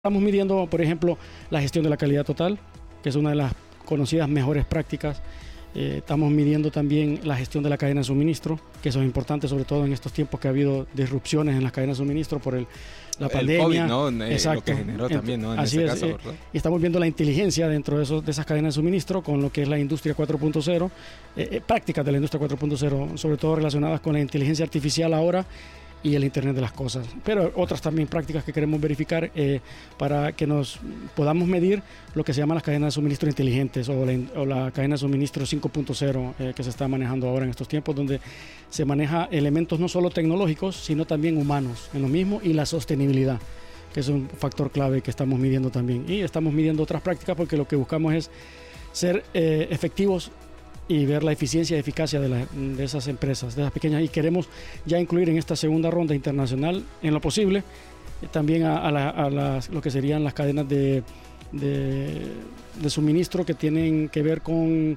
Estamos midiendo, por ejemplo, la gestión de la calidad total, que es una de las conocidas mejores prácticas. Estamos midiendo también la gestión de la cadena de suministro, que eso es importante, sobre todo en estos tiempos que ha habido disrupciones en las cadenas de suministro por la pandemia. COVID, ¿no? Exacto. Lo que generó también, ¿no? En así este es, caso, ¿verdad? y estamos viendo la inteligencia dentro de esas cadenas de suministro con lo que es la industria 4.0, prácticas de la industria 4.0, sobre todo relacionadas con la inteligencia artificial ahora y el Internet de las cosas, pero otras también prácticas que queremos verificar para que nos podamos medir lo que se llama las cadenas de suministro inteligentes o la cadena de suministro 5.0 que se está manejando ahora en estos tiempos, donde se maneja elementos no solo tecnológicos, sino también humanos en lo mismo, y la sostenibilidad, que es un factor clave que estamos midiendo también. Y estamos midiendo otras prácticas porque lo que buscamos es ser efectivos y ver la eficiencia y eficacia de esas empresas, de esas pequeñas, y queremos ya incluir en esta segunda ronda internacional, en lo posible, también a lo que serían las cadenas de suministro que tienen que ver con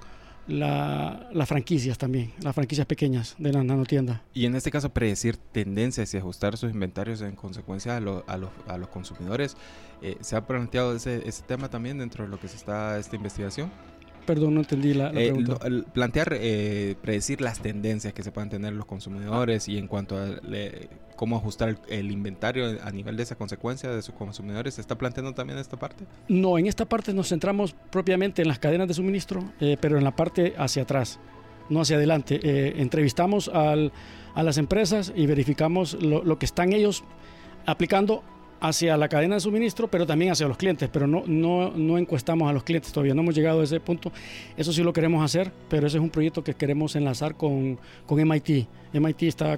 las franquicias también, las franquicias pequeñas de las nanotiendas. Y en este caso, predecir tendencias y ajustar sus inventarios en consecuencia a los consumidores. ¿Se ha planteado ese tema también dentro de lo que se está esta investigación? Perdón, no entendí la pregunta. Plantear, predecir las tendencias que se puedan tener los consumidores y en cuanto a cómo ajustar el inventario a nivel de esa consecuencia de sus consumidores. ¿Se está planteando también esta parte? No, en esta parte nos centramos propiamente en las cadenas de suministro, pero en la parte hacia atrás, no hacia adelante. Entrevistamos a las empresas y verificamos lo que están ellos aplicando hacia la cadena de suministro, pero también hacia los clientes, pero no encuestamos a los clientes todavía, no hemos llegado a ese punto. Eso sí lo queremos hacer, pero ese es un proyecto que queremos enlazar con MIT. MIT está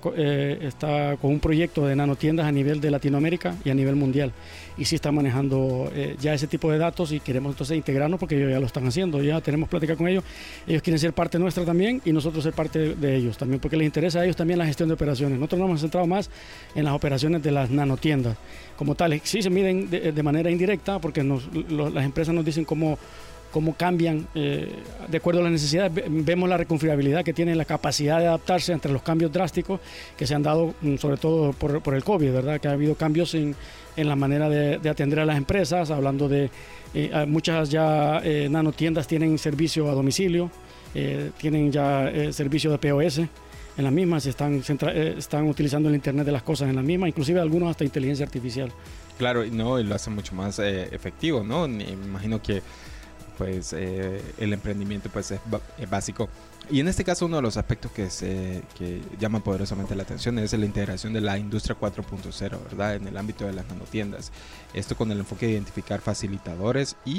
con un proyecto de nanotiendas a nivel de Latinoamérica y a nivel mundial, y sí está manejando ya ese tipo de datos, y queremos entonces integrarnos porque ellos ya lo están haciendo, ya tenemos plática con ellos quieren ser parte nuestra también y nosotros ser parte de ellos también, porque les interesa a ellos también la gestión de operaciones. Nosotros nos hemos centrado más en las operaciones de las nanotiendas como tales. Sí se miden de manera indirecta porque las empresas nos dicen cómo cambian de acuerdo a las necesidades. Vemos la reconfigurabilidad que tienen, la capacidad de adaptarse entre los cambios drásticos que se han dado, sobre todo por el COVID, ¿verdad? Que ha habido cambios en la manera de atender a las empresas, hablando de muchas ya nanotiendas tienen servicio a domicilio, tienen ya servicio de POS. En las mismas están utilizando el Internet de las cosas en las mismas, inclusive algunos hasta inteligencia artificial. Claro, y lo hace mucho más efectivo, ¿no? Me imagino que pues el emprendimiento pues es básico. Y en este caso uno de los aspectos que llaman poderosamente la atención es la integración de la industria 4.0, ¿verdad? En el ámbito de las nanotiendas. Esto con el enfoque de identificar facilitadores y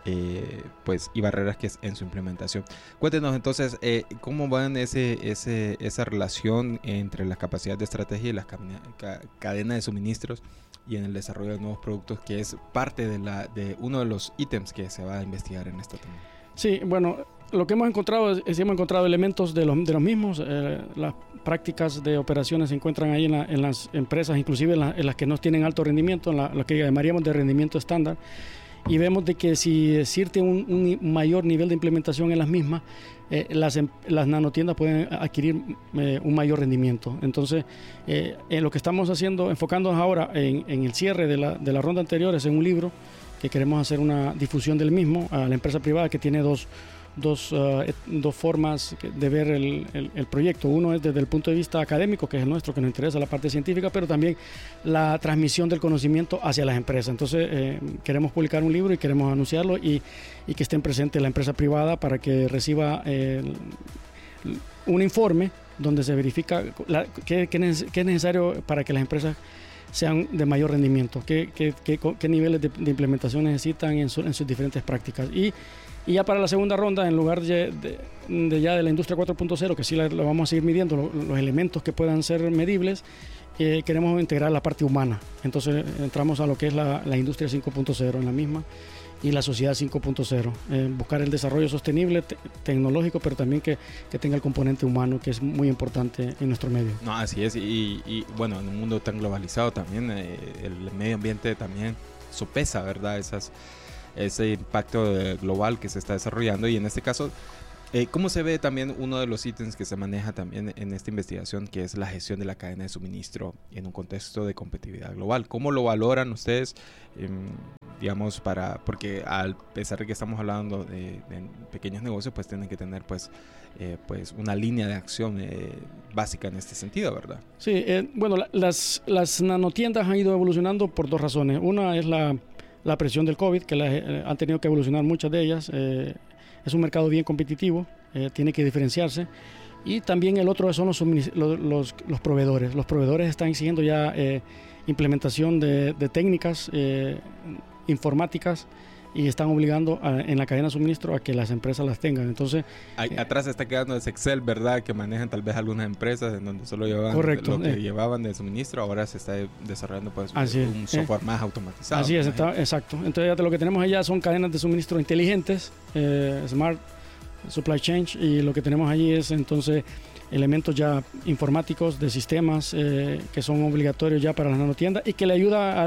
barreras que es en su implementación. Cuéntenos entonces cómo van esa relación entre la capacidad de estrategia y la cadena de suministros y en el desarrollo de nuevos productos, que es parte de uno de los ítems que se va a investigar en este tema. Sí, bueno, lo que hemos encontrado hemos encontrado elementos de los mismos. Las prácticas de operaciones se encuentran ahí en las empresas, inclusive en las que no tienen alto rendimiento, en lo que llamaríamos de rendimiento estándar. Y vemos de que si existe un mayor nivel de implementación en las mismas, las nanotiendas pueden adquirir un mayor rendimiento. Entonces, en lo que estamos haciendo, enfocándonos ahora en el cierre de la ronda anterior, es en un libro que queremos hacer una difusión del mismo a la empresa privada, que tiene dos formas de ver el proyecto. Uno es desde el punto de vista académico, que es el nuestro, que nos interesa la parte científica, pero también la transmisión del conocimiento hacia las empresas. Entonces queremos publicar un libro y queremos anunciarlo y que estén presentes la empresa privada para que reciba un informe donde se verifica qué es necesario para que las empresas sean de mayor rendimiento, qué niveles de implementación necesitan en sus diferentes prácticas. Y ya para la segunda ronda, en lugar de la industria 4.0, que sí lo vamos a seguir midiendo, los elementos que puedan ser medibles, queremos integrar la parte humana. Entonces entramos a lo que es la industria 5.0 en la misma y la sociedad 5.0. Buscar el desarrollo sostenible, tecnológico, pero también que tenga el componente humano, que es muy importante en nuestro medio. No, así es. Y bueno, en un mundo tan globalizado también, el medio ambiente también sopesa, ¿verdad? Ese impacto global que se está desarrollando, y en este caso ¿Cómo se ve también uno de los ítems que se maneja también en esta investigación, que es la gestión de la cadena de suministro en un contexto de competitividad global? ¿Cómo lo valoran ustedes, digamos, porque al pesar de que estamos hablando de pequeños negocios, pues tienen que tener pues una línea de acción básica en este sentido, ¿verdad? Sí, bueno, las nanotiendas han ido evolucionando por dos razones. Una es la presión del COVID, que han tenido que evolucionar muchas de ellas. Es un mercado bien competitivo, tiene que diferenciarse. Y también el otro son los proveedores. Los proveedores están exigiendo ya implementación de técnicas informáticas y están obligando en la cadena de suministro a que las empresas las tengan. Entonces, atrás está quedando ese Excel, ¿verdad? Que manejan tal vez algunas empresas en donde solo llevaban lo que llevaban de suministro. Ahora se está desarrollando pues un software más automatizado. Así es, exacto. Entonces ya lo que tenemos allá son cadenas de suministro inteligentes, Smart Supply Chain, y lo que tenemos allí es entonces elementos ya informáticos de sistemas que son obligatorios ya para las nanotiendas y que le ayuda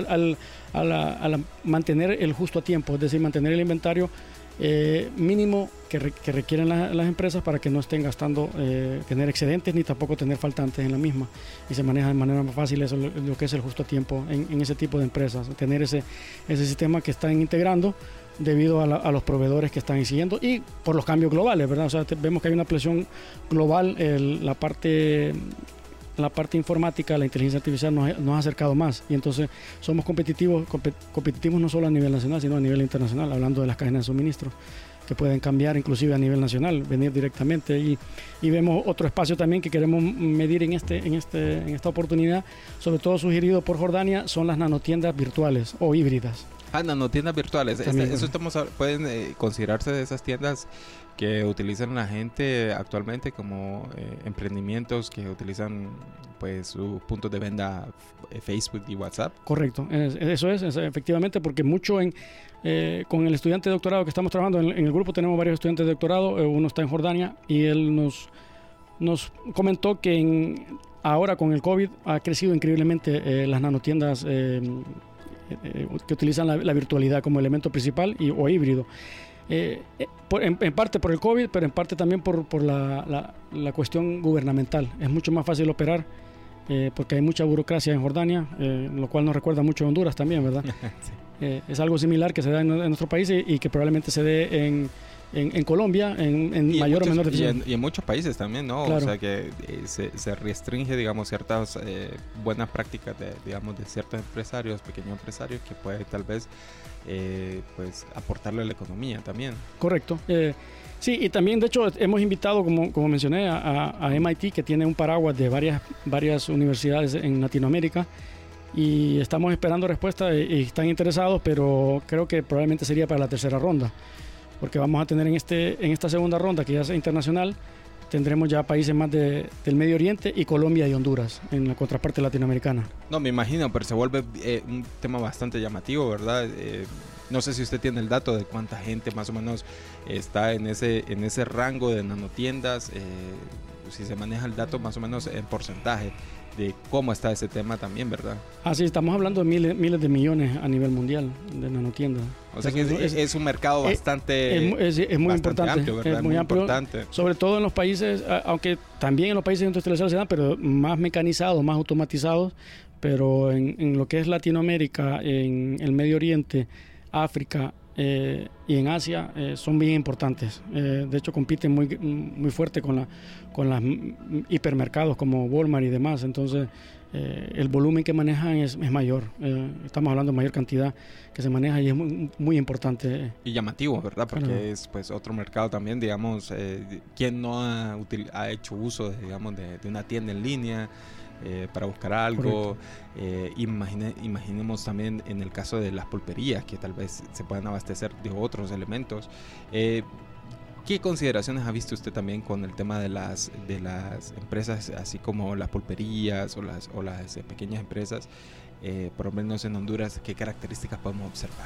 a mantener el justo a tiempo, es decir, mantener el inventario mínimo que requieren las empresas para que no estén gastando, tener excedentes ni tampoco tener faltantes en la misma, y se maneja de manera más fácil eso, lo que es el justo a tiempo en ese tipo de empresas, tener ese sistema que están integrando debido a los proveedores que están exigiendo y por los cambios globales, ¿verdad? O sea, vemos que hay una presión global, la parte informática, la inteligencia artificial nos ha acercado más, y entonces somos competitivos no solo a nivel nacional, sino a nivel internacional, hablando de las cadenas de suministro, que pueden cambiar inclusive a nivel nacional, venir directamente, y vemos otro espacio también que queremos medir en esta oportunidad, sobre todo sugerido por Jordania, son las nanotiendas virtuales o híbridas. Nanotiendas virtuales. Pueden considerarse de esas tiendas que utilizan la gente actualmente como emprendimientos que utilizan pues sus puntos de venta Facebook y WhatsApp. Correcto, eso es efectivamente, porque mucho con el estudiante de doctorado que estamos trabajando en el grupo, tenemos varios estudiantes de doctorado, uno está en Jordania y él nos comentó que ahora con el COVID ha crecido increíblemente las nanotiendas que utilizan la virtualidad como elemento principal o híbrido. En parte por el COVID, pero en parte también por la cuestión gubernamental. Es mucho más fácil operar porque hay mucha burocracia en Jordania, lo cual nos recuerda mucho a Honduras también, ¿verdad? Sí. Es algo similar que se da en nuestro país y que probablemente se dé en Colombia en mayor o menor definición. Y en muchos países también, ¿no? Claro. O sea que se restringe, digamos, ciertas buenas prácticas de ciertos empresarios, pequeños empresarios que pueden tal vez pues aportarle a la economía también. Correcto. Sí, y también de hecho hemos invitado, como mencioné, a MIT, que tiene un paraguas de varias universidades en Latinoamérica, y estamos esperando respuesta y están interesados, pero creo que probablemente sería para la tercera ronda, porque vamos a tener en esta segunda ronda, que ya es internacional, tendremos ya países más del Medio Oriente y Colombia y Honduras en la contraparte latinoamericana. No, me imagino, pero se vuelve un tema bastante llamativo, ¿verdad? No sé si usted tiene el dato de cuánta gente más o menos está en ese rango de nanotiendas, si se maneja el dato más o menos en porcentaje de cómo está ese tema también, ¿verdad? Sí, estamos hablando de miles de millones a nivel mundial de nanotiendas. O sea que es un mercado bastante es muy importante, amplio, ¿verdad? Es muy amplio, importante. Sobre todo en los países, aunque también en los países industrializados se dan, pero más mecanizados, más automatizados, pero en lo que es Latinoamérica, en el Medio Oriente, África y en Asia son bien importantes. De hecho compiten muy fuerte con los hipermercados como Walmart y demás. Entonces el volumen que manejan es mayor. Estamos hablando de mayor cantidad que se maneja y es muy importante. Y llamativo, ¿verdad? Porque claro, es pues otro mercado también, digamos, ¿quién no ha hecho uso de una tienda en línea para buscar algo? Imaginemos también en el caso de las pulperías, que tal vez se puedan abastecer de otros elementos. ¿Qué consideraciones ha visto usted también con el tema de las empresas, así como las pulperías o las pequeñas empresas, por lo menos en Honduras? ¿Qué características podemos observar?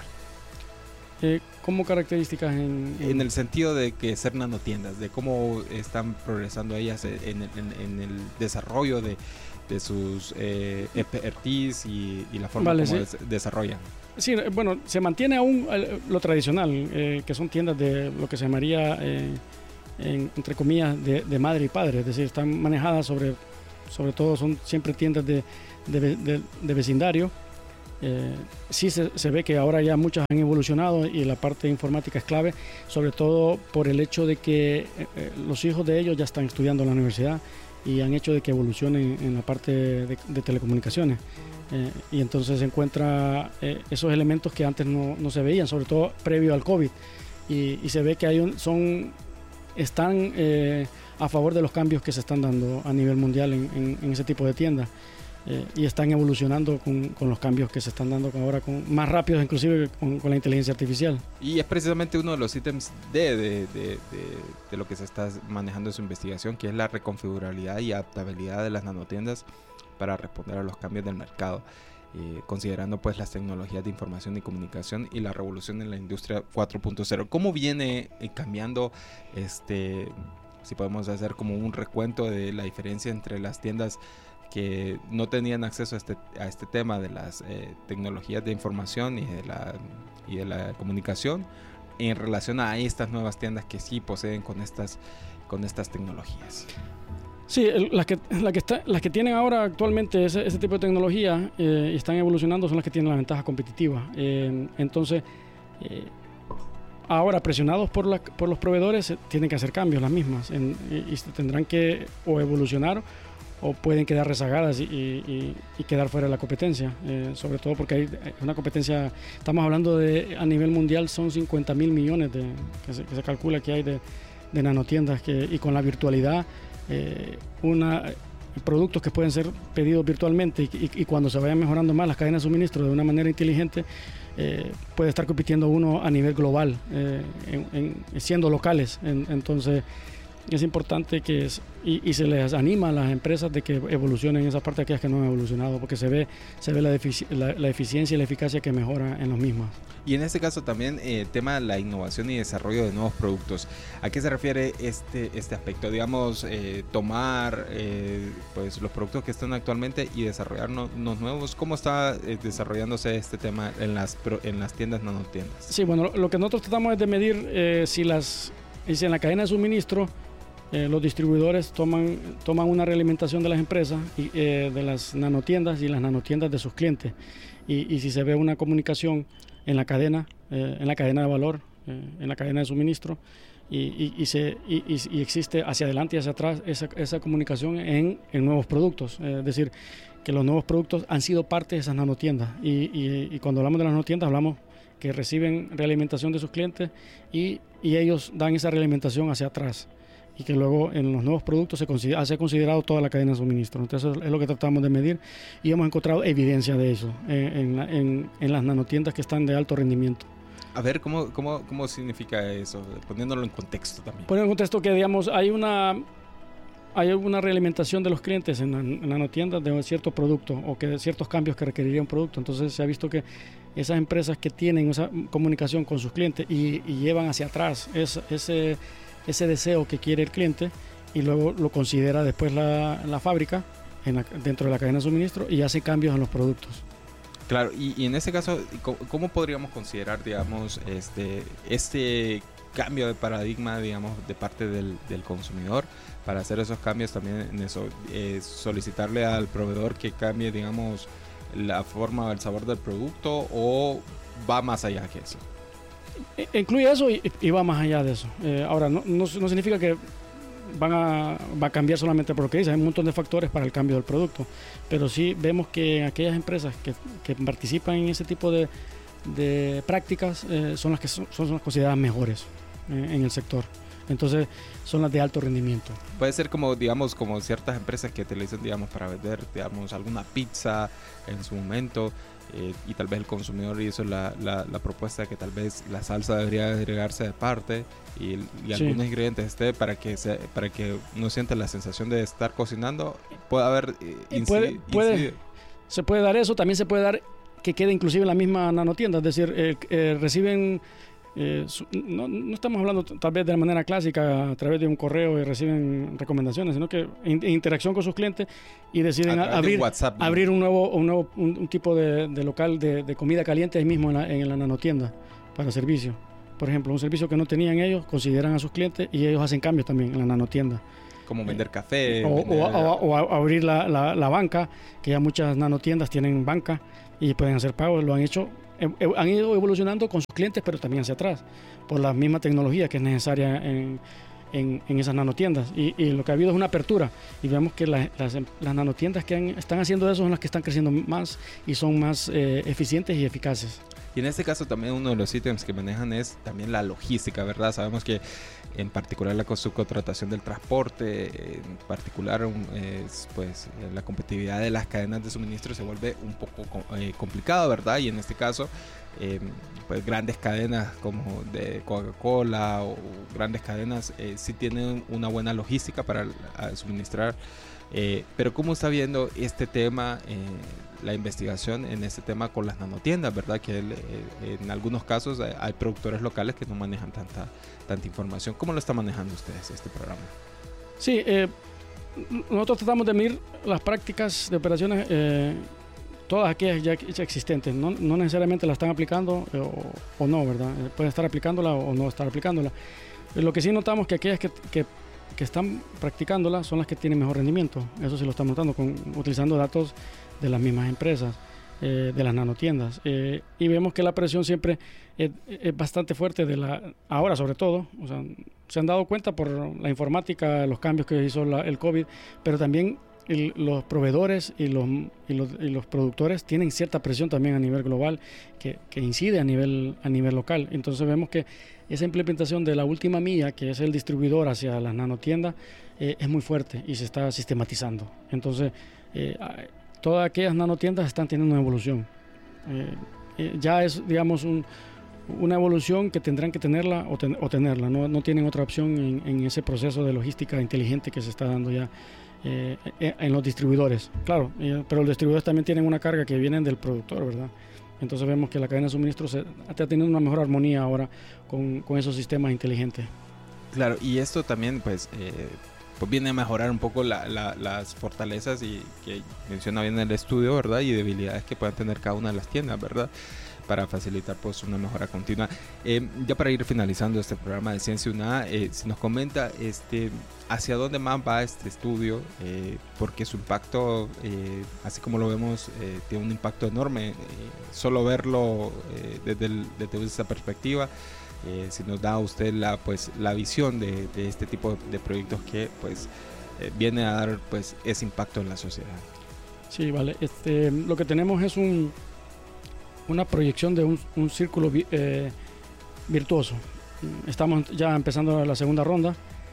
¿Cómo características en el sentido de que ser nanotiendas, de cómo están progresando ellas en el desarrollo de sus expertise y la forma como desarrollan? Sí, bueno, se mantiene aún lo tradicional, que son tiendas de lo que se llamaría entre comillas, de madre y padre, es decir, están manejadas sobre todo son siempre tiendas de vecindario. Sí se ve que ahora ya muchas han evolucionado y la parte informática es clave, sobre todo por el hecho de que los hijos de ellos ya están estudiando en la universidad y han hecho de que evolucionen en la parte de telecomunicaciones. Y entonces se encuentra esos elementos que antes no se veían, sobre todo previo al COVID, y se ve que están a favor de los cambios que se están dando a nivel mundial en ese tipo de tiendas, y están evolucionando con los cambios que se están dando ahora, más rápidos inclusive con la inteligencia artificial. Y es precisamente uno de los ítems de lo que se está manejando en su investigación, que es la reconfigurabilidad y adaptabilidad de las nanotiendas para responder a los cambios del mercado, considerando pues las tecnologías de información y comunicación y la revolución en la industria 4.0. ¿Cómo viene cambiando, si podemos hacer como un recuento de la diferencia entre las tiendas que no tenían acceso a este tema de las tecnologías de información y de la comunicación, en relación a estas nuevas tiendas que sí poseen con estas tecnologías? Sí, las que tienen ahora actualmente ese tipo de tecnología y están evolucionando son las que tienen la ventaja competitiva. Entonces, ahora presionados por los proveedores, tienen que hacer cambios las mismas y tendrán que o evolucionar o pueden quedar rezagadas y quedar fuera de la competencia, sobre todo porque hay una competencia, estamos hablando a nivel mundial son 50,000 millones que se calcula que hay de nanotiendas, y con la virtualidad, productos que pueden ser pedidos virtualmente y cuando se vayan mejorando más las cadenas de suministro de una manera inteligente, puede estar compitiendo uno a nivel global, siendo locales. Entonces es importante y se les anima a las empresas de que evolucionen esa parte de aquellas que no han evolucionado, porque se ve la eficiencia y la eficacia que mejora en los mismos. Y en este caso también tema de la innovación y desarrollo de nuevos productos. ¿A qué se refiere este aspecto? Digamos, tomar pues los productos que están actualmente y desarrollar unos nuevos. ¿Cómo está desarrollándose este tema en las tiendas nanotiendas? Sí, bueno, lo que nosotros tratamos es de medir si en la cadena de suministro los distribuidores toman una realimentación de las empresas y de las nanotiendas y las nanotiendas de sus clientes, y si se ve una comunicación en la cadena de valor, en la cadena de suministro, y existe hacia adelante y hacia atrás esa comunicación en nuevos productos, es decir, que los nuevos productos han sido parte de esas nanotiendas, y cuando hablamos de las nanotiendas hablamos que reciben realimentación de sus clientes y ellos dan esa realimentación hacia atrás, y que luego en los nuevos productos se ha considerado toda la cadena de suministro. Entonces es lo que tratamos de medir, y hemos encontrado evidencia de eso en las nanotiendas que están de alto rendimiento. A ver, ¿cómo significa eso? Poniéndolo en contexto también. Poniendo en contexto que, digamos, hay una realimentación de los clientes en nanotiendas de cierto producto, o que de ciertos cambios que requeriría un producto. Entonces se ha visto que esas empresas que tienen esa comunicación con sus clientes y llevan hacia atrás ese deseo que quiere el cliente, y luego lo considera después la fábrica dentro de la cadena de suministro y hace cambios en los productos. Claro, y en ese caso, ¿cómo podríamos considerar, digamos, este cambio de paradigma, digamos, de parte del consumidor para hacer esos cambios también en eso? Solicitarle al proveedor que cambie, digamos, la forma o el sabor del producto, ¿o va más allá que eso? Incluye eso y va más allá de eso. Ahora, no significa que va a cambiar solamente por lo que dice. Hay un montón de factores para el cambio del producto, pero sí vemos que aquellas empresas que participan en ese tipo de prácticas son las que son las consideradas mejores en el sector. Entonces son las de alto rendimiento. Puede ser como ciertas empresas que utilizan, digamos, para vender, digamos, alguna pizza en su momento, y tal vez el consumidor hizo la propuesta de que tal vez la salsa debería agregarse de parte y algunos ingredientes para que no sienta la sensación de estar cocinando. Puede haber se puede dar eso. También se puede dar que quede inclusive en la misma nanotienda, es decir, reciben no estamos hablando tal vez de la manera clásica a través de un correo y reciben recomendaciones, sino que en interacción con sus clientes, y deciden abrir un tipo de local de comida caliente ahí mismo en la nanotienda para servicio. por ejemplo, un servicio que no tenían ellos, consideran a sus clientes y ellos hacen cambios también en la nanotienda. Como vender café. O abrir la banca, que ya muchas nanotiendas tienen banca y pueden hacer pagos. Lo han hecho, han ido evolucionando con sus clientes, pero también hacia atrás, por la misma tecnología que es necesaria en esas nanotiendas. Y lo que ha habido es una apertura. Y vemos que las nanotiendas que están haciendo eso son las que están creciendo más y son más eficientes y eficaces. Y en este caso también uno de los ítems que manejan es también la logística, ¿verdad? Sabemos que en particular la subcontratación del transporte, en particular pues la competitividad de las cadenas de suministro se vuelve un poco complicado, ¿verdad? Y en este caso pues grandes cadenas como de Coca-Cola o grandes cadenas sí tienen una buena logística para suministrar. Pero ¿cómo está viendo este tema, la investigación en este tema con las nanotiendas, verdad? Que en algunos casos hay productores locales que no manejan tanta información. ¿Cómo lo está manejando ustedes este programa? Sí, nosotros tratamos de medir las prácticas de operaciones, todas aquellas ya existentes. No necesariamente las están aplicando o no, ¿verdad? Pueden estar aplicándola o no estar aplicándola. Lo que sí notamos que aquellas que están practicándola son las que tienen mejor rendimiento. Eso sí lo estamos notando utilizando datos de las mismas empresas, de las nanotiendas. Y vemos que la presión siempre es bastante fuerte ahora sobre todo. O sea, se han dado cuenta por la informática, los cambios que hizo el COVID, pero también los proveedores y los productores tienen cierta presión también a nivel global que incide a nivel local. Entonces vemos que esa implementación de la última milla, que es el distribuidor hacia las nanotiendas, es muy fuerte y se está sistematizando. Entonces todas aquellas nanotiendas están teniendo una evolución. Ya es, digamos, una evolución que tendrán que tenerla o tenerla. No tienen otra opción en ese proceso de logística inteligente que se está dando ya en los distribuidores. Claro, pero los distribuidores también tienen una carga que viene del productor, ¿verdad? Entonces vemos que la cadena de suministro está teniendo una mejor armonía ahora con esos sistemas inteligentes. Claro, y esto también pues viene a mejorar un poco las fortalezas y que menciona bien el estudio, ¿verdad? Y debilidades que puedan tener cada una de las tiendas, ¿verdad? Para facilitar pues una mejora continua. Ya para ir finalizando este programa de Ciencia UNA, si nos comenta hacia dónde más va este estudio, porque su impacto, así como lo vemos, tiene un impacto enorme. Solo verlo desde esa perspectiva, si nos da usted la visión de este tipo de proyectos que pues viene a dar pues ese impacto en la sociedad. Sí, vale. Lo que tenemos es una proyección de un círculo virtuoso. Estamos ya empezando la segunda ronda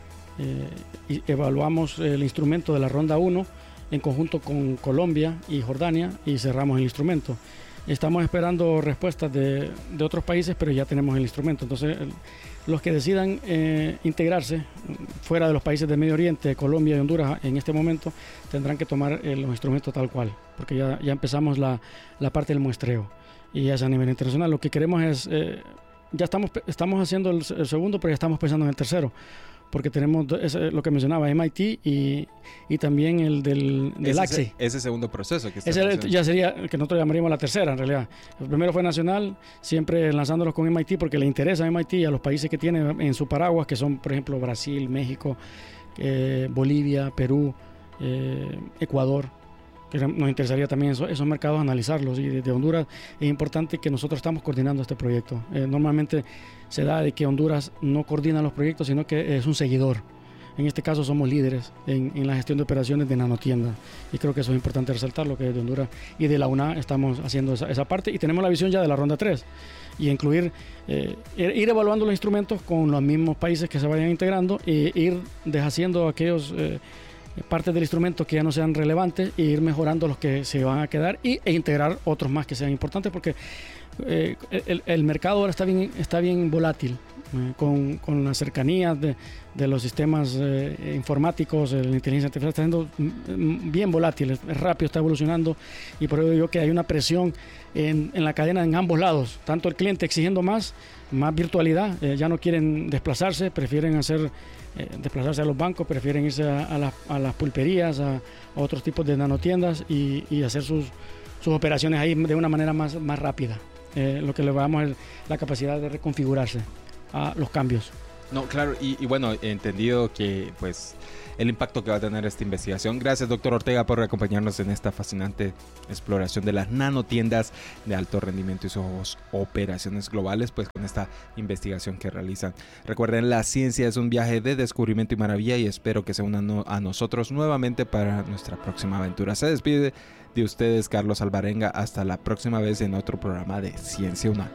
y evaluamos el instrumento de la ronda 1 en conjunto con Colombia y Jordania y cerramos el instrumento. Estamos esperando respuestas de otros países, pero ya tenemos el instrumento. Entonces, los que decidan integrarse fuera de los países del Medio Oriente, Colombia y Honduras, en este momento tendrán que tomar los instrumentos tal cual, porque ya empezamos la parte del muestreo. Y es a nivel internacional. Lo que queremos es, ya estamos haciendo el segundo, pero ya estamos pensando en el tercero, porque tenemos lo que mencionaba, MIT y también el del AXE. Ese segundo proceso que ese ya sería el que nosotros llamaríamos la tercera, en realidad. El primero fue nacional, siempre lanzándolos con MIT, porque le interesa a MIT y a los países que tiene en su paraguas, que son, por ejemplo, Brasil, México, Bolivia, Perú, Ecuador. Nos interesaría también esos mercados analizarlos, y desde Honduras es importante que nosotros estamos coordinando este proyecto. Normalmente se da de que Honduras no coordina los proyectos, sino que es un seguidor. En este caso somos líderes en la gestión de operaciones de nanotiendas, y creo que eso es importante resaltarlo, que desde Honduras y de la UNA estamos haciendo esa parte, y tenemos la visión ya de la ronda 3 y incluir, ir evaluando los instrumentos con los mismos países que se vayan integrando e ir deshaciendo aquellos partes del instrumento que ya no sean relevantes e ir mejorando los que se van a quedar e integrar otros más que sean importantes, porque el mercado ahora está bien volátil, con la cercanía de los sistemas informáticos, la inteligencia artificial está siendo bien volátil, es rápido, está evolucionando, y por ello digo que hay una presión en la cadena en ambos lados, tanto el cliente exigiendo más virtualidad, ya no quieren desplazarse, prefieren desplazarse a los bancos, prefieren irse a las pulperías, a otros tipos de nanotiendas y hacer sus operaciones ahí de una manera más rápida. Lo que le damos es la capacidad de reconfigurarse. los cambios. No, claro, y bueno, he entendido que pues el impacto que va a tener esta investigación. Gracias, doctor Ortega, por acompañarnos en esta fascinante exploración de las nanotiendas de alto rendimiento y sus operaciones globales, pues con esta investigación que realizan. Recuerden, la ciencia es un viaje de descubrimiento y maravilla, y espero que se unan a nosotros nuevamente para nuestra próxima aventura. Se despide de ustedes Carlos Alvarenga. Hasta la próxima vez en otro programa de Ciencia UNA.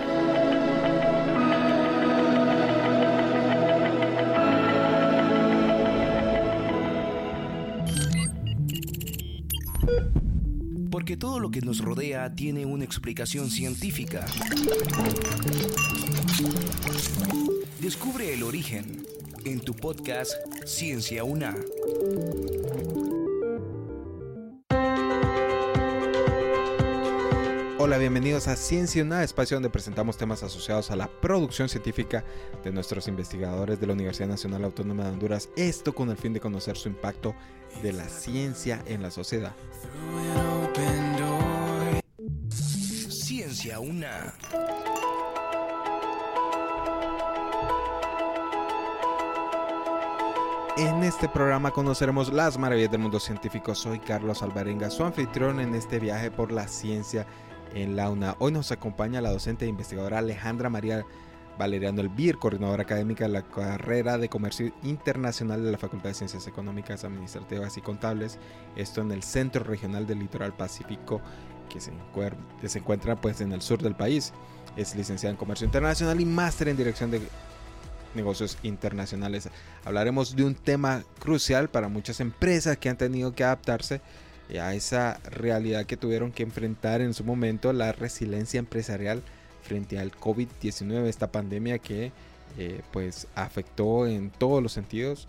Porque todo lo que nos rodea tiene una explicación científica. Descubre el origen en tu podcast Ciencia UNA. Hola, bienvenidos a Ciencia UNA, espacio donde presentamos temas asociados a la producción científica de nuestros investigadores de la Universidad Nacional Autónoma de Honduras. Esto con el fin de conocer su impacto de la ciencia en la sociedad. Ciencia UNA. En este programa conoceremos las maravillas del mundo científico. Soy Carlos Alvarenga, su anfitrión en este viaje por la ciencia en la UNA. Hoy nos acompaña la docente e investigadora Alejandra María Valeriano Elvir, coordinadora académica de la carrera de Comercio Internacional de la Facultad de Ciencias Económicas, Administrativas y Contables. Esto en el Centro Regional del Litoral Pacífico, que se encuentra pues en el sur del país. Es licenciada en Comercio Internacional y máster en Dirección de Negocios Internacionales. Hablaremos de un tema crucial para muchas empresas que han tenido que adaptarse a esa realidad que tuvieron que enfrentar en su momento, la resiliencia empresarial frente al COVID-19, esta pandemia que pues afectó en todos los sentidos,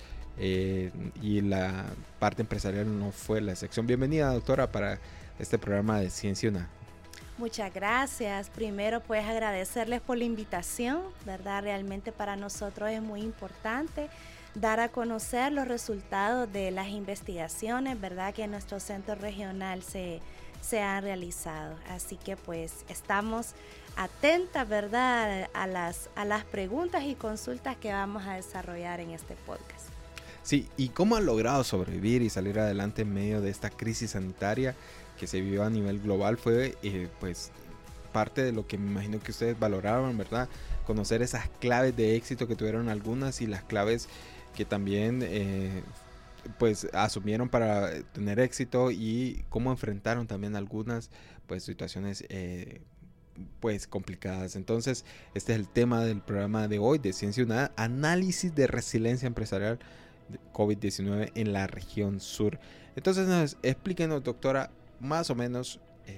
y la parte empresarial no fue la excepción. Bienvenida, doctora, para este programa de Ciencia UNA. Muchas gracias. Primero, pues agradecerles por la invitación, ¿verdad? Realmente para nosotros es muy importante dar a conocer los resultados de las investigaciones, ¿verdad?, que en nuestro centro regional se han realizado. Así que pues estamos atentas, ¿verdad?, a las preguntas y consultas que vamos a desarrollar en este podcast. Sí, ¿y cómo han logrado sobrevivir y salir adelante en medio de esta crisis sanitaria que se vivió a nivel global? Fue pues parte de lo que me imagino que ustedes valoraban, ¿verdad? Conocer esas claves de éxito que tuvieron algunas y las claves que también pues asumieron para tener éxito, y cómo enfrentaron también algunas pues situaciones pues complicadas. Entonces, este es el tema del programa de hoy de Ciencia UNA: análisis de resiliencia empresarial de COVID-19 en la región sur. Entonces, explíquenos, doctora, más o menos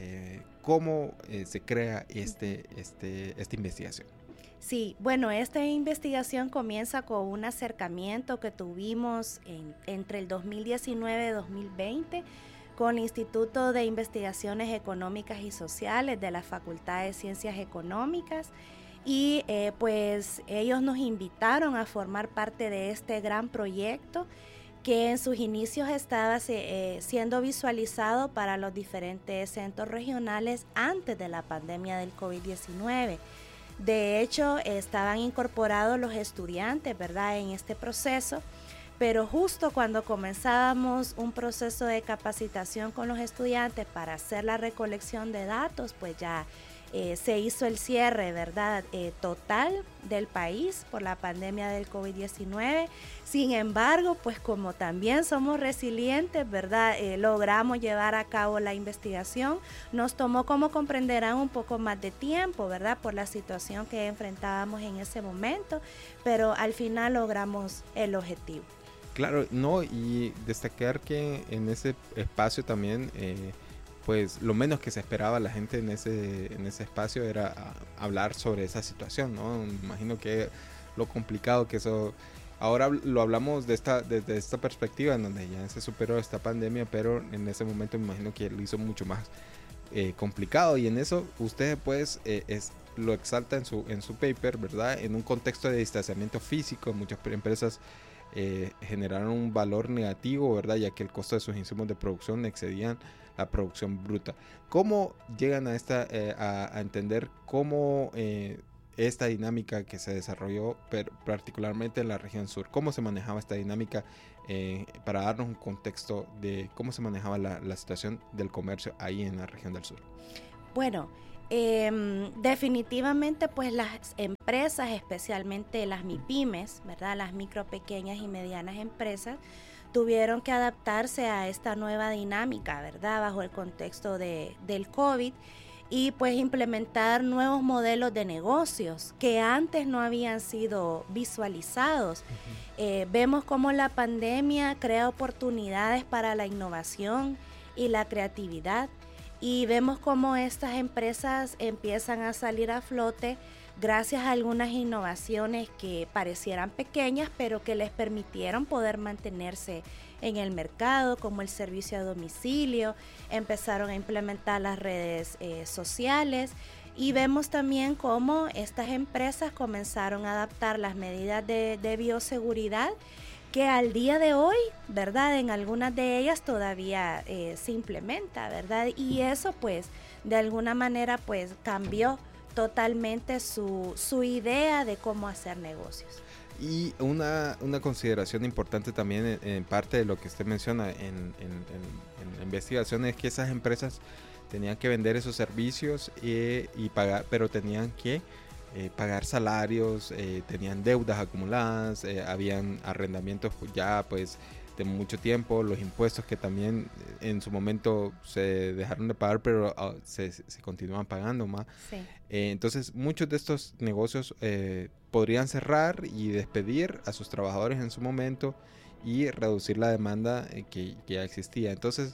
cómo se crea esta investigación. Sí, bueno, esta investigación comienza con un acercamiento que tuvimos entre el 2019 y 2020 con el Instituto de Investigaciones Económicas y Sociales de la Facultad de Ciencias Económicas, y pues ellos nos invitaron a formar parte de este gran proyecto que en sus inicios estaba siendo visualizado para los diferentes centros regionales antes de la pandemia del COVID-19. De hecho, estaban incorporados los estudiantes, ¿verdad?, en este proceso, pero justo cuando comenzábamos un proceso de capacitación con los estudiantes para hacer la recolección de datos, pues ya se hizo el cierre, ¿verdad?, total del país por la pandemia del COVID-19. Sin embargo, pues como también somos resilientes, ¿verdad?, logramos llevar a cabo la investigación. Nos tomó, como comprenderán, un poco más de tiempo, ¿verdad?, por la situación que enfrentábamos en ese momento, pero al final logramos el objetivo. Claro, no, y destacar que en ese espacio también pues lo menos que se esperaba la gente en ese espacio era hablar sobre esa situación, ¿no? Me imagino que lo complicado que eso... Ahora lo hablamos desde esta perspectiva, en donde ya se superó esta pandemia, pero en ese momento me imagino que lo hizo mucho más complicado, y en eso usted pues lo exalta en su paper, ¿verdad? En un contexto de distanciamiento físico, muchas empresas generaron un valor negativo, ¿verdad?, ya que el costo de sus insumos de producción excedían la producción bruta. ¿Cómo llegan a entender cómo esta dinámica que se desarrolló particularmente en la región sur. ¿Cómo se manejaba esta dinámica? Para darnos un contexto de cómo se manejaba la situación del comercio ahí en la región del sur. Bueno, definitivamente pues las empresas, especialmente las MIPYMES, ¿verdad? Las micro, pequeñas y medianas empresas, tuvieron que adaptarse a esta nueva dinámica, ¿verdad? Bajo el contexto del COVID, y pues implementar nuevos modelos de negocios que antes no habían sido visualizados. Vemos cómo la pandemia crea oportunidades para la innovación y la creatividad, y vemos cómo estas empresas empiezan a salir a flote gracias a algunas innovaciones que parecieran pequeñas, pero que les permitieron poder mantenerse en el mercado, como el servicio a domicilio. Empezaron a implementar las redes sociales, y vemos también cómo estas empresas comenzaron a adaptar las medidas de bioseguridad, que al día de hoy, ¿verdad? En algunas de ellas todavía se implementa, ¿verdad? Y eso pues de alguna manera pues cambió totalmente su idea de cómo hacer negocios. Y una consideración importante también en parte de lo que usted menciona en la investigación es que esas empresas tenían que vender esos servicios y pagar, pero tenían que pagar salarios, tenían deudas acumuladas, habían arrendamientos ya pues de mucho tiempo, los impuestos que también en su momento se dejaron de pagar, pero se continúan pagando más. Sí. Entonces muchos de estos negocios podrían cerrar y despedir a sus trabajadores en su momento y reducir la demanda que ya existía. Entonces,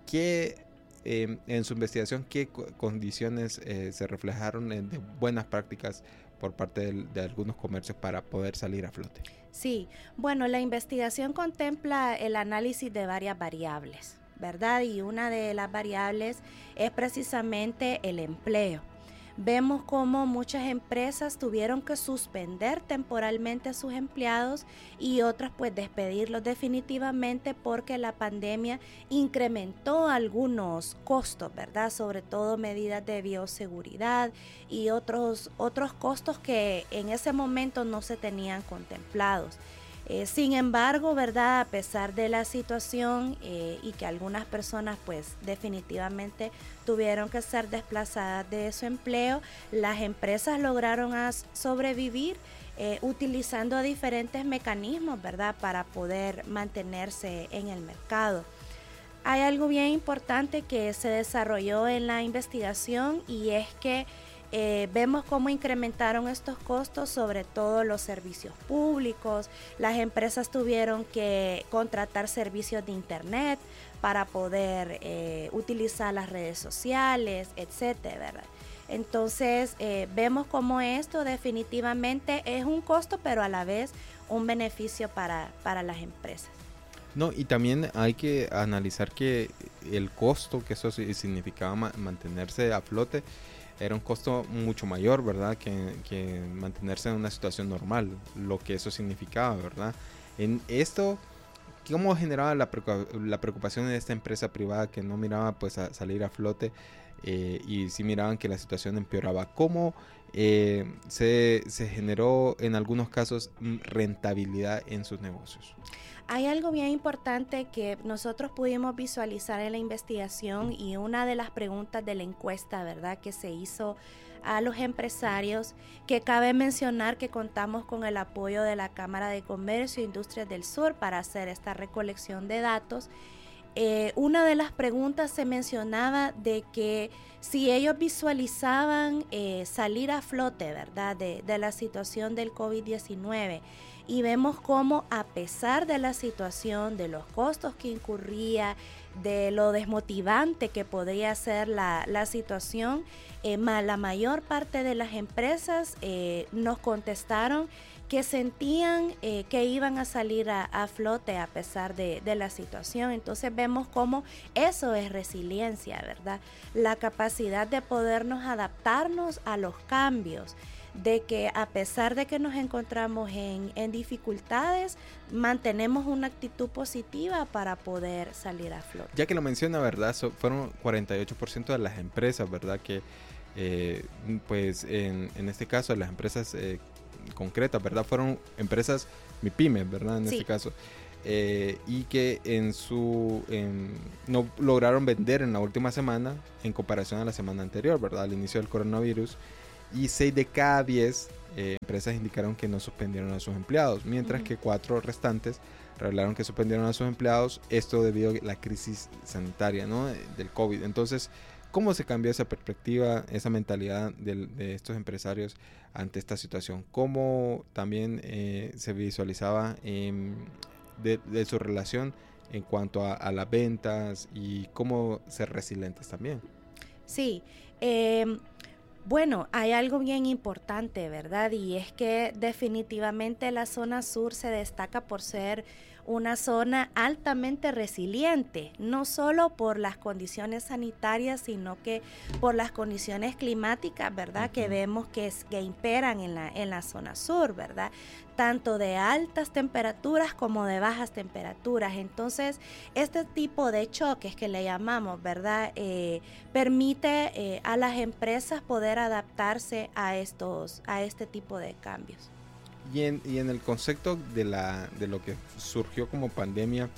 en su investigación, ¿qué condiciones se reflejaron de buenas prácticas por parte de algunos comercios para poder salir a flote? Sí, bueno, la investigación contempla el análisis de varias variables, ¿verdad? Y una de las variables es precisamente el empleo. Vemos cómo muchas empresas tuvieron que suspender temporalmente a sus empleados y otras pues despedirlos definitivamente porque la pandemia incrementó algunos costos, ¿verdad? Sobre todo medidas de bioseguridad y otros costos que en ese momento no se tenían contemplados. Sin embargo, ¿verdad? A pesar de la situación y que algunas personas pues definitivamente tuvieron que ser desplazadas de su empleo, las empresas lograron sobrevivir utilizando diferentes mecanismos, ¿verdad? Para poder mantenerse en el mercado. Hay algo bien importante que se desarrolló en la investigación, y es que vemos cómo incrementaron estos costos, sobre todo los servicios públicos. Las empresas tuvieron que contratar servicios de internet para poder utilizar las redes sociales, etcétera, ¿verdad? Entonces vemos cómo esto definitivamente es un costo, pero a la vez un beneficio para las empresas. No, y también hay que analizar que el costo que eso significaba mantenerse a flote era un costo mucho mayor, ¿verdad? Que mantenerse en una situación normal, lo que eso significaba, ¿verdad? En esto, ¿cómo generaba la preocupación de esta empresa privada que no miraba pues a salir a flote y sí miraban que la situación empeoraba? ¿Cómo se generó en algunos casos rentabilidad en sus negocios? Hay algo bien importante que nosotros pudimos visualizar en la investigación, y una de las preguntas de la encuesta, ¿verdad?, que se hizo a los empresarios, que cabe mencionar que contamos con el apoyo de la Cámara de Comercio e Industrias del Sur para hacer esta recolección de datos. Una de las preguntas se mencionaba de que si ellos visualizaban salir a flote, ¿verdad?, de la situación del COVID-19, y vemos cómo, a pesar de la situación, de los costos que incurría, de lo desmotivante que podría ser la situación, la mayor parte de las empresas nos contestaron que sentían que iban a salir a flote a pesar de la situación. Entonces vemos cómo eso es resiliencia, ¿verdad? La capacidad de podernos adaptarnos a los cambios, de que a pesar de que nos encontramos en dificultades, mantenemos una actitud positiva para poder salir a flote. Ya que lo menciona, ¿verdad? Fueron 48% de las empresas, ¿verdad?, que pues en este caso las empresas concretas, ¿verdad? Fueron empresas MIPYME, ¿verdad? En este caso. Y que no lograron vender en la última semana en comparación a la semana anterior, ¿verdad? Al inicio del coronavirus. Y 6 de cada 10 empresas indicaron que no suspendieron a sus empleados, mientras que 4 restantes revelaron que suspendieron a sus empleados, esto debido a la crisis sanitaria, ¿no? Del COVID. Entonces, ¿cómo se cambió esa perspectiva, esa mentalidad de estos empresarios ante esta situación? ¿Cómo también se visualizaba de su relación en cuanto a las ventas y cómo ser resilientes también? Sí, bueno, hay algo bien importante, ¿verdad? Y es que definitivamente la zona sur se destaca por ser una zona altamente resiliente, no solo por las condiciones sanitarias, sino que por las condiciones climáticas, ¿verdad? Que vemos que imperan en la zona sur, ¿verdad? Tanto de altas temperaturas como de bajas temperaturas. Entonces, este tipo de choques que le llamamos, ¿verdad? Permite a las empresas poder adaptarse a este tipo de cambios. Y en el concepto de lo que surgió como pandemia,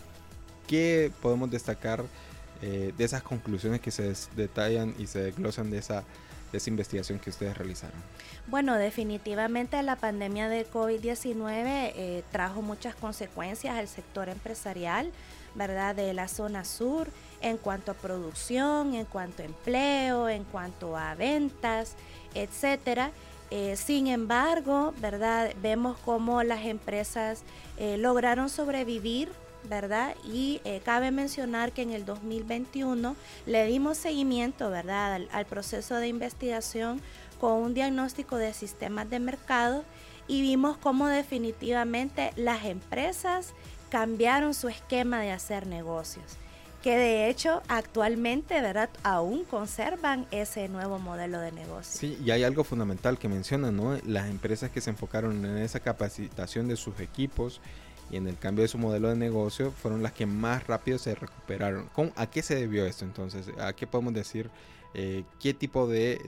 ¿qué podemos destacar de esas conclusiones que se detallan y se desglosan de esa investigación que ustedes realizaron? Bueno, definitivamente la pandemia de COVID-19 trajo muchas consecuencias al sector empresarial, ¿verdad? De la zona sur, en cuanto a producción, en cuanto a empleo, en cuanto a ventas, etcétera. Sin embargo, ¿verdad? Vemos cómo las empresas lograron sobrevivir, ¿verdad? Y cabe mencionar que en el 2021 le dimos seguimiento, ¿verdad? Al proceso de investigación con un diagnóstico de sistemas de mercado y vimos cómo definitivamente las empresas cambiaron su esquema de hacer negocios, que de hecho actualmente, ¿verdad?, aún conservan ese nuevo modelo de negocio. Sí, y hay algo fundamental que mencionan, ¿no? Las empresas que se enfocaron en esa capacitación de sus equipos y en el cambio de su modelo de negocio fueron las que más rápido se recuperaron. ¿A qué se debió esto entonces? ¿A qué podemos decir? ¿Qué tipo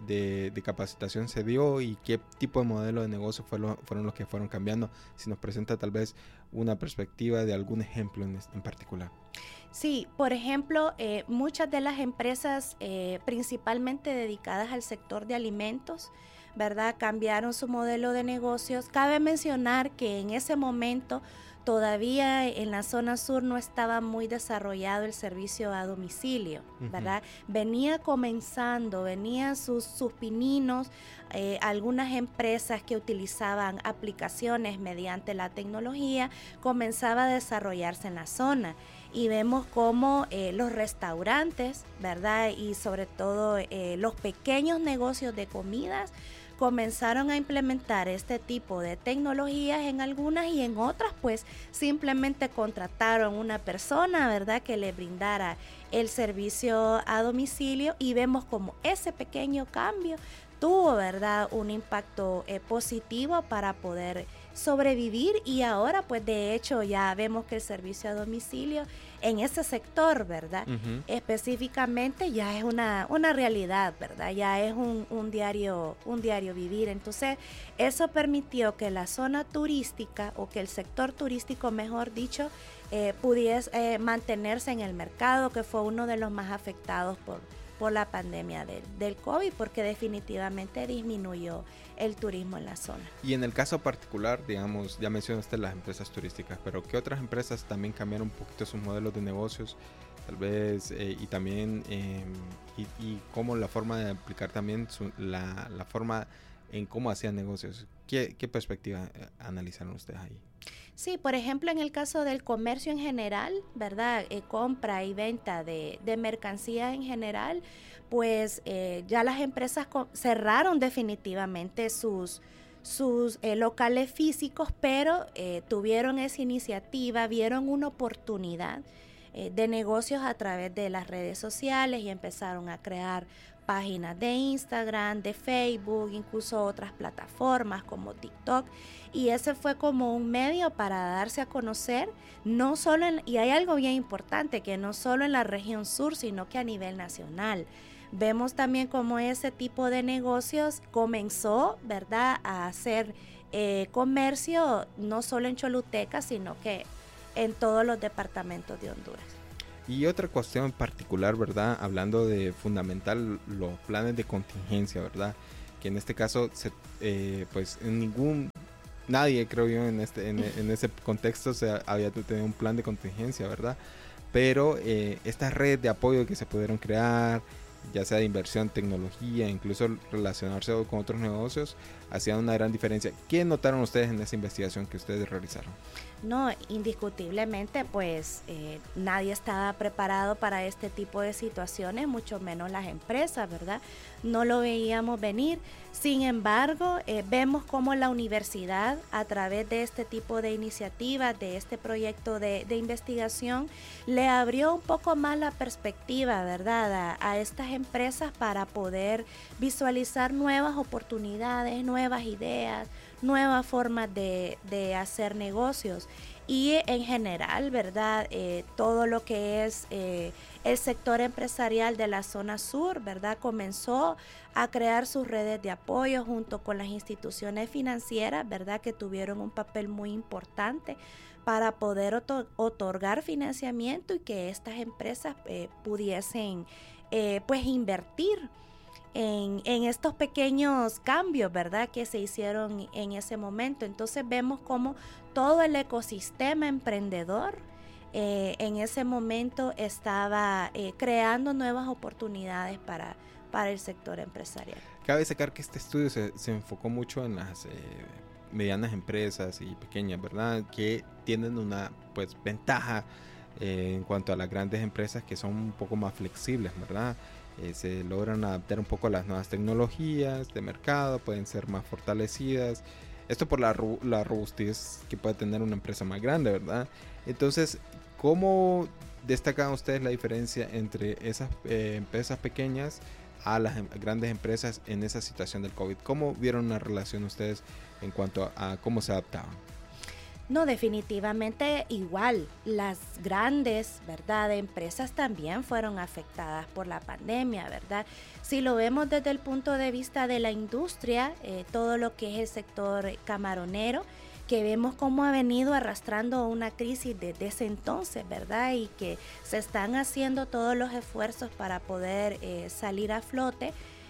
de capacitación se dio y qué tipo de modelo de negocio fueron los que fueron cambiando? Si nos presenta tal vez una perspectiva de algún ejemplo en particular. Sí, por ejemplo, muchas de las empresas principalmente dedicadas al sector de alimentos, ¿verdad?, cambiaron su modelo de negocios. Cabe mencionar que en ese momento todavía en la zona sur no estaba muy desarrollado el servicio a domicilio, ¿verdad? Venía comenzando, venían sus pininos, algunas empresas que utilizaban aplicaciones mediante la tecnología, comenzaba a desarrollarse en la zona. Y vemos cómo los restaurantes, ¿verdad?, y sobre todo los pequeños negocios de comidas comenzaron a implementar este tipo de tecnologías en algunas y en otras pues simplemente contrataron una persona, ¿verdad?, que le brindara el servicio a domicilio y vemos como ese pequeño cambio tuvo, ¿verdad?, un impacto positivo para poder sobrevivir y ahora pues de hecho ya vemos que el servicio a domicilio en ese sector, ¿verdad?, específicamente ya es una realidad, ¿verdad?, ya es un diario vivir. Entonces eso permitió que la zona turística o que el sector turístico, mejor dicho, pudiese mantenerse en el mercado, que fue uno de los más afectados por la pandemia del COVID, porque definitivamente disminuyó el turismo en la zona. Y en el caso particular, digamos, ya mencionaste las empresas turísticas, pero ¿qué otras empresas también cambiaron un poquito sus modelos de negocios? Tal vez, y también, y cómo la forma de aplicar también la forma en cómo hacían negocios. ¿Qué perspectiva analizaron ustedes ahí? Sí, por ejemplo, en el caso del comercio en general, ¿verdad? Compra y venta de mercancía en general, pues ya las empresas cerraron definitivamente sus locales físicos, pero tuvieron esa iniciativa, vieron una oportunidad de negocios a través de las redes sociales y empezaron a crear páginas de Instagram, de Facebook, incluso otras plataformas como TikTok, y ese fue como un medio para darse a conocer, no solo y hay algo bien importante, que no solo en la región sur, sino que a nivel nacional, Vemos también cómo ese tipo de negocios comenzó, ¿verdad?, a hacer comercio no solo en Choluteca, sino que en todos los departamentos de Honduras. Y otra cuestión en particular, ¿verdad? Hablando de fundamental, los planes de contingencia, ¿verdad? Que en este caso, pues nadie, creo yo, en ese contexto había tenido un plan de contingencia, ¿verdad? Pero estas redes de apoyo que se pudieron crear, ya sea de inversión, tecnología, incluso relacionarse con otros negocios, hacían una gran diferencia. ¿Qué notaron ustedes en esa investigación que ustedes realizaron? No, indiscutiblemente, pues nadie estaba preparado para este tipo de situaciones, mucho menos las empresas, ¿verdad? No lo veíamos venir. Sin embargo, vemos cómo la universidad, a través de este tipo de iniciativas, de este proyecto de investigación, le abrió un poco más la perspectiva, ¿verdad?, a estas empresas para poder visualizar nuevas oportunidades, nuevas ideas, nuevas formas de hacer negocios. Y en general, ¿verdad?, todo lo que es el sector empresarial de la zona sur, ¿verdad?, comenzó a crear sus redes de apoyo junto con las instituciones financieras, ¿verdad?, que tuvieron un papel muy importante para poder otorgar financiamiento y que estas empresas pudiesen pues invertir en estos pequeños cambios, ¿verdad?, que se hicieron en ese momento. Entonces vemos cómo todo el ecosistema emprendedor en ese momento estaba creando nuevas oportunidades para el sector empresarial. Cabe destacar que este estudio se enfocó mucho en las medianas empresas y pequeñas, ¿verdad?, que tienen una pues ventaja en cuanto a las grandes empresas, que son un poco más flexibles, ¿verdad? Se logran adaptar un poco a las nuevas tecnologías de mercado, pueden ser más fortalecidas. Esto por la robustez que puede tener una empresa más grande, ¿verdad? Entonces, ¿cómo destacan ustedes la diferencia entre esas empresas pequeñas a las grandes empresas en esa situación del COVID? ¿Cómo vieron una relación ustedes en cuanto a cómo se adaptaban? No, definitivamente igual. Las grandes, ¿verdad?, empresas también fueron afectadas por la pandemia, ¿verdad? Si lo vemos desde el punto de vista de la industria, todo lo que es el sector camaronero, que vemos cómo ha venido arrastrando una crisis desde ese entonces, ¿verdad? Y que se están haciendo todos los esfuerzos para poder salir a flote.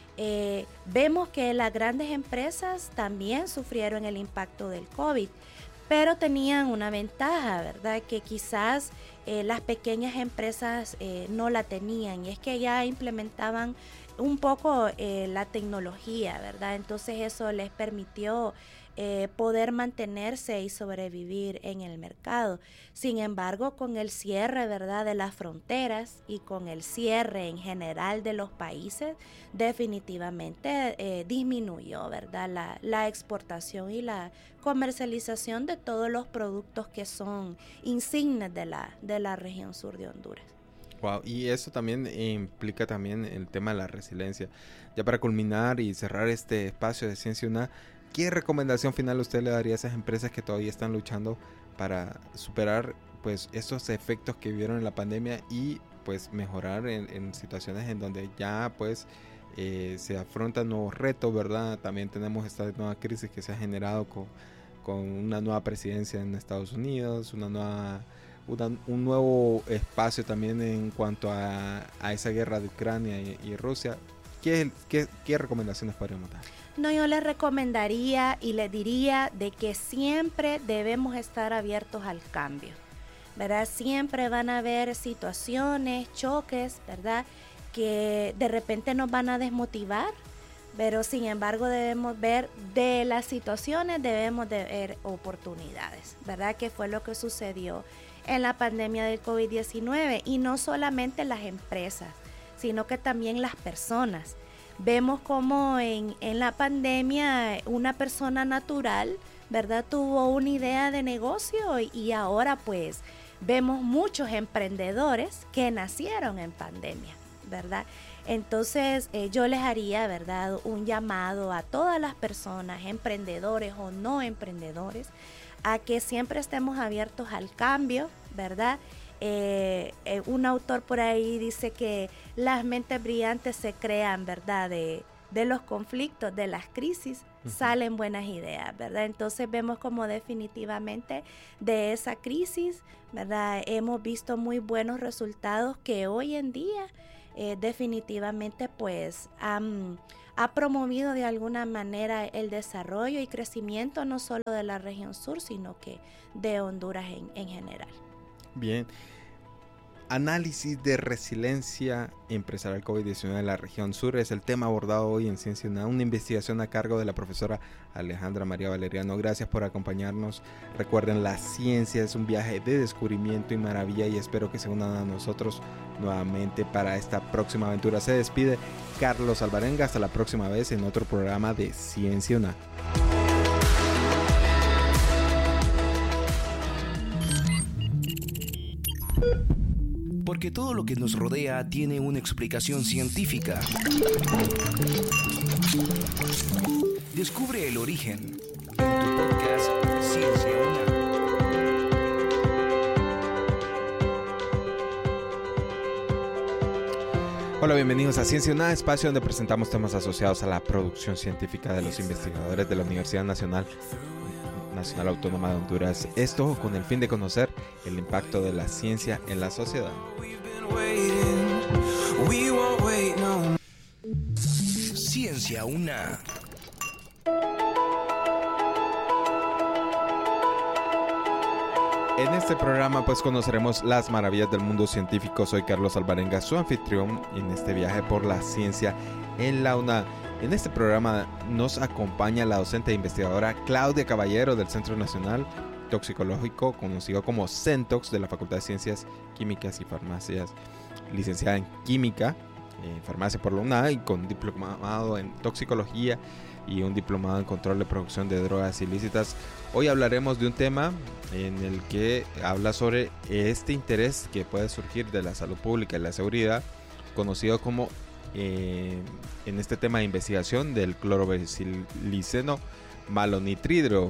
Vemos que las grandes empresas también sufrieron el impacto del COVID, pero tenían una ventaja, ¿verdad?, que quizás las pequeñas empresas no la tenían, y es que ya implementaban un poco la tecnología, ¿verdad? Entonces eso les permitió poder mantenerse y sobrevivir en el mercado. Sin embargo, con el cierre, ¿verdad?, de las fronteras y con el cierre en general de los países, definitivamente disminuyó, ¿verdad?, la exportación y la comercialización de todos los productos que son insignes de la región sur de Honduras. Wow, y eso también implica también el tema de la resiliencia. Ya para culminar y cerrar este espacio de Ciencia UNA, ¿qué recomendación final usted le daría a esas empresas que todavía están luchando para superar pues esos efectos que vivieron en la pandemia y pues mejorar en situaciones en donde ya pues se afrontan nuevos retos, ¿verdad? También tenemos esta nueva crisis que se ha generado con una nueva presidencia en Estados Unidos, un nuevo espacio también en cuanto a esa guerra de Ucrania y Rusia. ¿Qué recomendaciones podríamos dar? No, yo les recomendaría y les diría de que siempre debemos estar abiertos al cambio, ¿verdad? Siempre van a haber situaciones, choques, ¿verdad?, que de repente nos van a desmotivar, pero sin embargo debemos ver de las situaciones, debemos de ver oportunidades, ¿verdad?, que fue lo que sucedió en la pandemia del COVID-19, y no solamente las empresas, sino que también las personas. Vemos como en la pandemia una persona natural, ¿verdad?, tuvo una idea de negocio y ahora pues vemos muchos emprendedores que nacieron en pandemia, ¿verdad? Entonces yo les haría, ¿verdad?, un llamado a todas las personas, emprendedores o no emprendedores, a que siempre estemos abiertos al cambio, ¿verdad? un autor por ahí dice que las mentes brillantes se crean, ¿verdad? De los conflictos, de las crisis, salen buenas ideas, ¿verdad? Entonces vemos como definitivamente de esa crisis, ¿verdad? Hemos visto muy buenos resultados que hoy en día definitivamente pues ha promovido de alguna manera el desarrollo y crecimiento no solo de la región sur, sino que de Honduras en general. Bien. Análisis de resiliencia empresarial COVID-19 en la región sur es el tema abordado hoy en Ciencia UNA, una investigación a cargo de la profesora Alejandra María Valeriano. Gracias por acompañarnos. Recuerden, la ciencia es un viaje de descubrimiento y maravilla, y espero que se unan a nosotros nuevamente para esta próxima aventura. Se despide Carlos Alvarenga. Hasta la próxima vez en otro programa de Ciencia UNA. Porque todo lo que nos rodea tiene una explicación científica. Descubre el origen en tu podcast Ciencia UNA. Hola, bienvenidos a Ciencia UNA, espacio donde presentamos temas asociados a la producción científica de los investigadores de la Universidad Nacional Autónoma de Honduras. Esto con el fin de conocer el impacto de la ciencia en la sociedad. Ciencia UNA. En este programa pues conoceremos las maravillas del mundo científico. Soy Carlos Alvarenga, su anfitrión en este viaje por la ciencia en la UNA. En este programa nos acompaña la docente e investigadora Claudia Caballero del Centro Nacional Toxicológico, conocido como CENTOX, de la Facultad de Ciencias Químicas y Farmacias, licenciada en Química, Farmacia por la UNA, y con diplomado en Toxicología y un diplomado en Control de Producción de Drogas Ilícitas. Hoy hablaremos de un tema en el que habla sobre este interés que puede surgir de la salud pública y la seguridad, conocido como en este tema de investigación del clorobasiliceno malonitridro.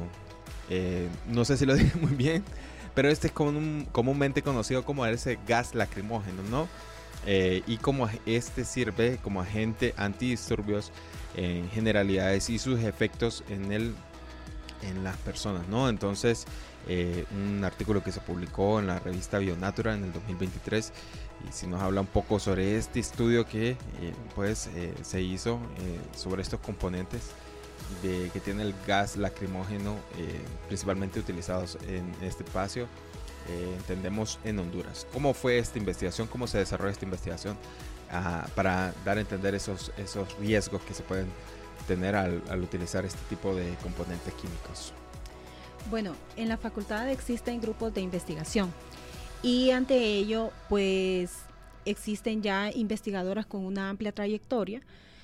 No sé si lo dije muy bien, pero este es comúnmente conocido como ese gas lacrimógeno, ¿no? Y como este sirve como agente antidisturbios en generalidades y sus efectos en las personas, ¿no? Entonces, un artículo que se publicó en la revista Bionatura en el 2023, y si nos habla un poco sobre este estudio que se hizo sobre estos componentes que tiene el gas lacrimógeno, principalmente utilizados en este espacio, entendemos en Honduras. ¿Cómo fue esta investigación? ¿Cómo se desarrolló esta investigación? Para dar a entender esos riesgos que se pueden tener al utilizar este tipo de componentes químicos. Bueno, en la facultad existen grupos de investigación y ante ello pues existen ya investigadoras con una amplia trayectoria,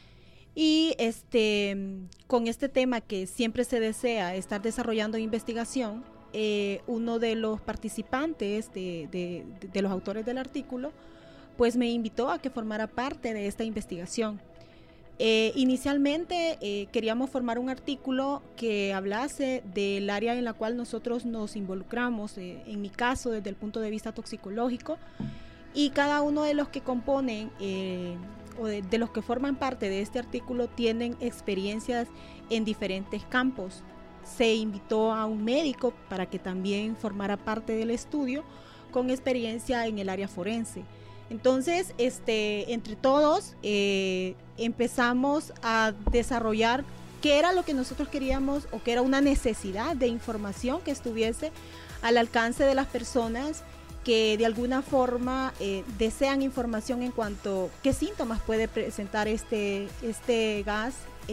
y con este tema que siempre se desea estar desarrollando investigación, uno de los participantes de los autores del artículo pues me invitó a que formara parte de esta investigación. Inicialmente queríamos formar un artículo que hablase del área en la cual nosotros nos involucramos, en mi caso desde el punto de vista toxicológico, y cada uno de los que componen o de los que forman parte de este artículo tienen experiencias en diferentes campos. Se invitó a un médico para que también formara parte del estudio con experiencia en el área forense. Entonces, entre todos empezamos a desarrollar qué era lo que nosotros queríamos, o qué era una necesidad de información que estuviese al alcance de las personas que de alguna forma desean información en cuanto a qué síntomas puede presentar este gas,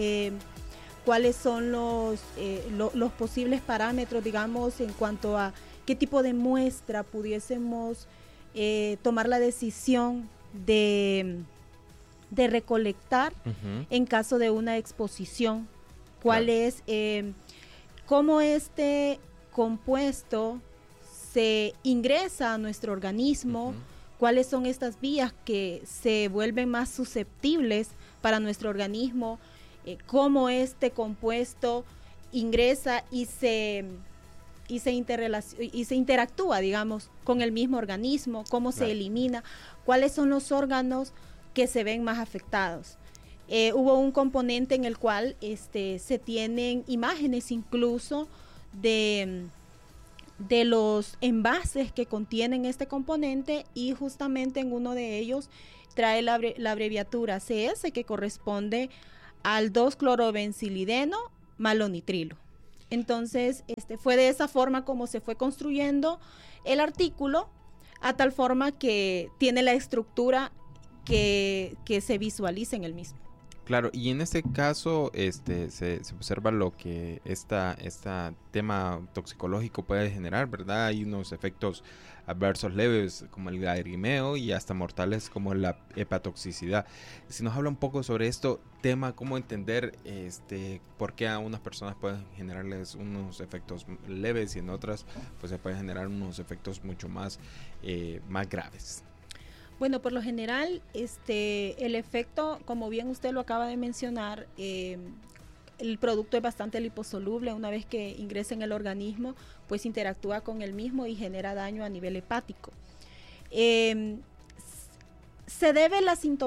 cuáles son los posibles parámetros, digamos, en cuanto a qué tipo de muestra pudiésemos tomar la decisión de recolectar en caso de una exposición, cuál es, cómo este compuesto se ingresa a nuestro organismo, cuáles son estas vías que se vuelven más susceptibles para nuestro organismo, cómo este compuesto ingresa y se y se interactúa, digamos, con el mismo organismo, cómo se elimina, cuáles son los órganos que se ven más afectados. Hubo un componente en el cual se tienen imágenes incluso de los envases que contienen este componente, y justamente en uno de ellos trae la abreviatura CS, que corresponde al 2-clorobencilideno malonitrilo. Entonces, fue de esa forma como se fue construyendo el artículo, a tal forma que tiene la estructura que se visualiza en el mismo. Claro, y en este caso se observa lo que este tema toxicológico puede generar, ¿verdad? Hay unos efectos adversos leves como el lagrimeo y hasta mortales como la hepatotoxicidad. Si nos habla un poco sobre esto tema, cómo entender por qué a unas personas pueden generarles unos efectos leves y en otras pues se pueden generar unos efectos mucho más graves. Bueno, por lo general, el efecto, como bien usted lo acaba de mencionar, el producto es bastante liposoluble. Una vez que ingresa en el organismo, pues interactúa con el mismo y genera daño a nivel hepático. Se debe la sintomatología